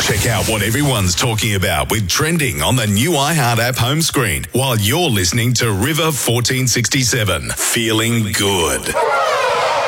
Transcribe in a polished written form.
Check out what everyone's talking about with Trending on the new iHeart app home screen while you're listening to River 1467. Feeling good.